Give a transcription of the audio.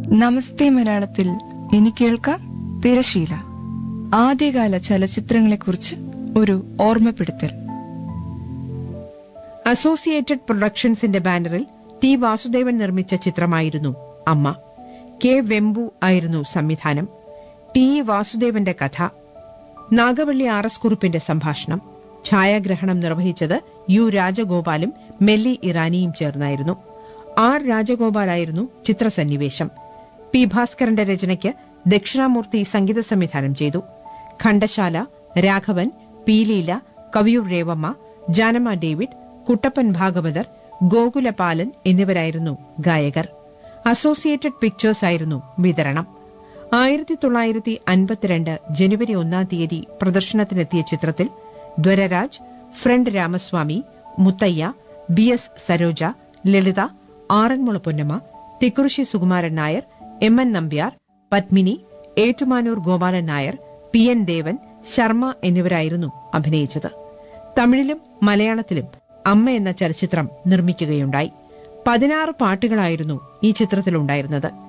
നമസ്തേ മലയാളത്തിൽ ഇനി കേൾക്കാം തിരശീല. ആദ്യകാല ചലച്ചിത്രങ്ങളെക്കുറിച്ച് ഒരു ഓർമ്മപ്പെടുത്തൽ. അസോസിയേറ്റഡ് പ്രൊഡക്ഷൻസിന്റെ ബാനറിൽ ടി വാസുദേവൻ നിർമ്മിച്ച ചിത്രമായിരുന്നു അമ്മ. കെ വെമ്പു ആയിരുന്നു സംവിധാനം. ടി വാസുദേവന്റെ കഥ. നാഗവള്ളി ആർ എസ് കുറുപ്പിന്റെ സംഭാഷണം. ഛായാഗ്രഹണം നിർവഹിച്ചത് യു രാജഗോപാലും മെല്ലി ഇറാനിയും ചേർന്നായിരുന്നു. ആർ രാജഗോപാലായിരുന്നു ചിത്രസന്നിവേശം. പി ഭാസ്കരന്റെ രചനയ്ക്ക് ദക്ഷിണാമൂർത്തി സംഗീത സംവിധാനം ചെയ്തു. ഘണ്ടശാല, രാഘവൻ, പീലീല, കവിയൂർ രേവമ്മ, ജാനമ ഡേവിഡ്, കുട്ടപ്പൻ ഭാഗവതർ, ഗോകുലപാലൻ എന്നിവരായിരുന്നു ഗായകർ. അസോസിയേറ്റഡ് പിക്ചേഴ്സ് ആയിരുന്നു വിതരണം. 1952 ജനുവരി 1 പ്രദർശനത്തിനെത്തിയ ചിത്രത്തിൽ ദ്വരരാജ്, front Ramaswamy, Muthaiah, B S Saroja, ലളിത, Aranmula Ponnamma, Thikkurissy Sukumaran Nair, M N Nambiar, Padmini, Ettumanoor Gopalan Nair, P N ദേവൻ, ശർമ്മ എന്നിവരായിരുന്നു അഭിനയിച്ചത്. തമിഴിലും മലയാളത്തിലും അമ്മ എന്ന ചലച്ചിത്രം നിർമ്മിക്കുകയുണ്ടായി. 16 പാട്ടുകളായിരുന്നു ഈ ചിത്രത്തിലുണ്ടായിരുന്നത്.